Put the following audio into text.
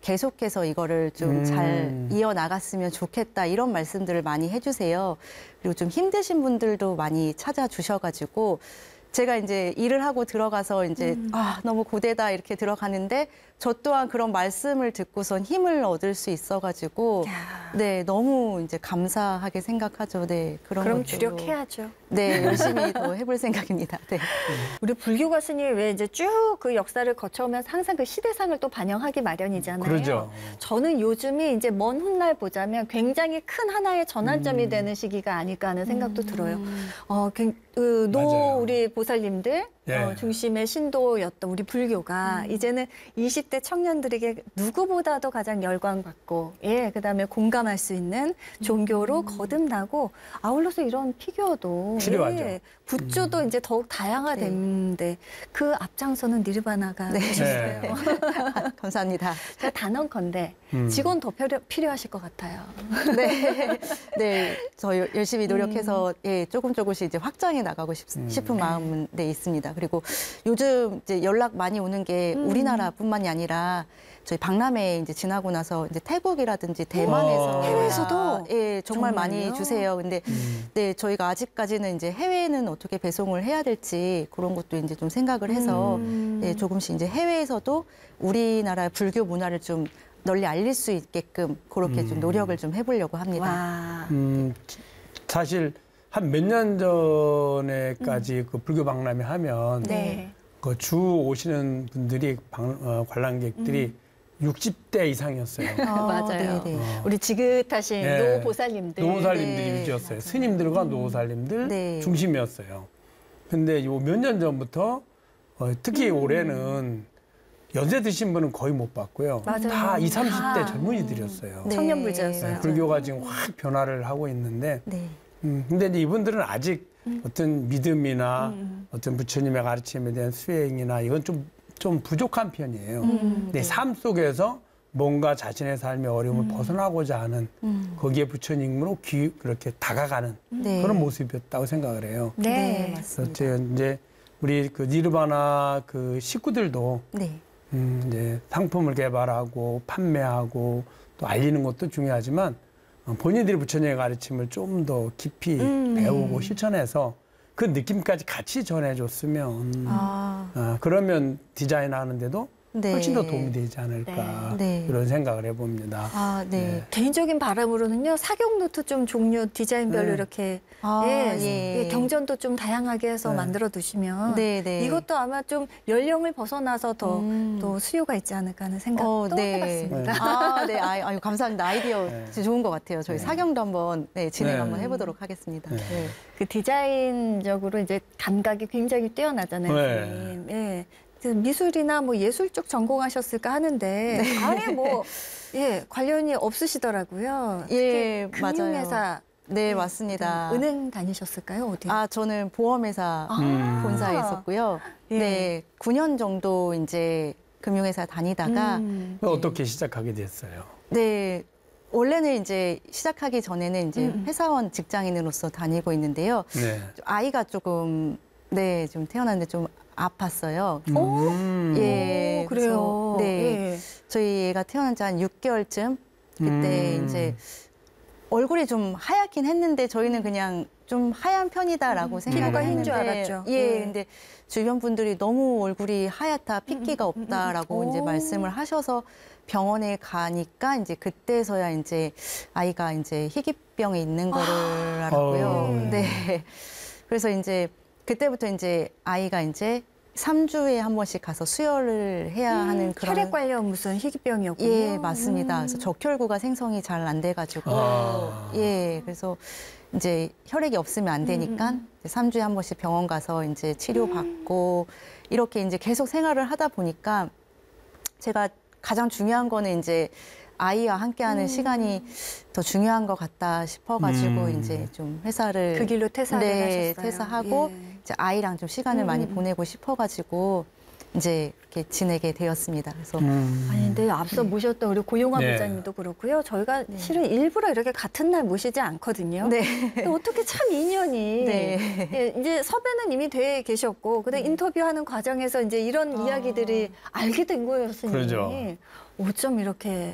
계속해서 이거를 좀 잘 이어나갔으면 좋겠다 이런 말씀들을 많이 해주세요. 그리고 좀 힘드신 분들도 많이 찾아주셔가지고 제가 이제 일을 하고 들어가서 이제 너무 고되다 이렇게 들어가는데 저 또한 그런 말씀을 듣고선 힘을 얻을 수 있어가지고 네 너무 이제 감사하게 생각하죠. 네 그런 그럼 것들로. 주력해야죠. 네 열심히 더 해볼 생각입니다. 네. 우리 불교 가신이 왜 이제 쭉 그 역사를 거쳐오면서 항상 그 시대상을 또 반영하기 마련이잖아요. 그러죠. 저는 요즘이 이제 먼 훗날 보자면 굉장히 큰 하나의 전환점이 되는 시기가 아닐까 하는 생각도 들어요. 맞아요. 우리 보살님들 예. 중심의 신도였던 우리 불교가 이제는 20대 청년들에게 누구보다도 가장 열광받고 그다음에 공감할 수 있는 종교로 거듭나고 아울러서 이런 피규어도 필요하죠. 굿즈도 이제 더욱 다양화됐는데 그 앞장서는 니르바나가 되셨어요. 네. 감사합니다. 제가 단언컨대 직원 더 필요하실 것 같아요. 네, 네, 저 열심히 노력해서 조금씩 이제 확장해 나가고 싶은 마음은 있습니다. 그리고 요즘 이제 연락 많이 오는 게 우리나라뿐만이 아니라 저희 박람회 이제 지나고 나서 이제 태국이라든지 대만에서 해외에서도 정말 정말요? 많이 주세요. 근데 네 저희가 아직까지는 이제 해외에는 어떻게 배송을 해야 될지 그런 것도 이제 좀 생각을 해서 조금씩 이제 해외에서도 우리나라 불교 문화를 좀 널리 알릴 수 있게끔 그렇게 좀 노력을 좀 해보려고 합니다. 와. 사실 한 몇 년 전에까지 그 불교 박람회 하면 그 주 오시는 분들이 관람객들이 60대 이상이었어요. 맞아요. 네네. 우리 지긋하신 노보살님들. 노보살님들이 네. 위주였어요. 스님들과 노보살님들 중심이었어요. 근데 요 몇 년 전부터 특히 올해는 연세 드신 분은 거의 못 봤고요. 맞아요. 다 20, 30대 젊은이들이었어요. 네. 청년불자였어요. 불교가 지금 확 변화를 하고 있는데 네. 근데 이제 이분들은 아직 어떤 믿음이나 어떤 부처님의 가르침에 대한 수행이나 이건 좀 부족한 편이에요. 근데 삶 속에서 뭔가 자신의 삶의 어려움을 벗어나고자 하는 거기에 부처님으로 그렇게 다가가는 그런 모습이었다고 생각을 해요. 네, 맞습니다. 그래서 이제 우리 그 니르바나 그 식구들도 이제 상품을 개발하고 판매하고 또 알리는 것도 중요하지만 본인들이 부처님의 가르침을 좀 더 깊이 배우고 실천해서 그 느낌까지 같이 전해줬으면 그러면 디자인하는데도 훨씬 더 도움이 되지 않을까 이런 생각을 해봅니다. 개인적인 바람으로는요. 사격 노트 좀 종류 디자인별로 이렇게 경전도 좀 다양하게 해서 만들어 두시면 이것도 아마 좀 연령을 벗어나서 더 또 수요가 있지 않을까 하는 생각도 해봤습니다. 아유, 감사합니다. 아이디어 진짜 좋은 것 같아요. 저희 사경도 한번 진행 한번 해보도록 하겠습니다. 그 디자인적으로 이제 감각이 굉장히 뛰어나잖아요. 선생님. 미술이나 뭐 예술 쪽 전공하셨을까 하는데 아예 뭐 관련이 없으시더라고요. 금융회사 네, 맞습니다. 은행 다니셨을까요? 어디? 저는 보험회사 본사에 있었고요. 네, 9년 정도 이제 금융회사 다니다가 어떻게 시작하게 됐어요? 네, 원래는 이제 시작하기 전에는 이제 회사원 직장인으로서 다니고 있는데요. 아이가 조금 좀 태어났는데 좀 아팠어요. 그래요. 저희 애가 태어난 지 한 6개월쯤 그때 이제 얼굴이 좀 하얗긴 했는데 저희는 그냥 좀 하얀 편이다라고 생각을 했는데 흰 줄 알았죠. 근데 주변 분들이 너무 얼굴이 하얗다, 핏기가 없다라고 이제 말씀을 하셔서 병원에 가니까 이제 그때서야 이제 아이가 이제 희귀병에 있는 거를 알았고요. 그래서 이제 그때부터 이제 아이가 이제 3주에 한 번씩 가서 수혈을 해야 하는 그런 혈액 관련 무슨 희귀병이었군요. 예, 맞습니다. 그래서 적혈구가 생성이 잘 안 돼가지고 그래서 이제 혈액이 없으면 안 되니까 3주에 한 번씩 병원 가서 이제 치료받고 이렇게 이제 계속 생활을 하다 보니까 제가 가장 중요한 거는 이제 아이와 함께하는 시간이 더 중요한 것 같다 싶어가지고 이제 좀 회사를 그 길로 퇴사를 하셨어요. 퇴사하고 이제 아이랑 좀 시간을 많이 보내고 싶어가지고 이제 이렇게 지내게 되었습니다. 그래서 아니 근데 앞서 모셨던 우리 고용화 부장님도 그렇고요. 저희가 실은 일부러 이렇게 같은 날 모시지 않거든요. 근데 어떻게 참 인연이 이제 섭외는 이미 돼 계셨고 그다음 인터뷰하는 과정에서 이제 이런 이야기들이 알게 된 거예요, 선생님. 그러죠. 어쩜 이렇게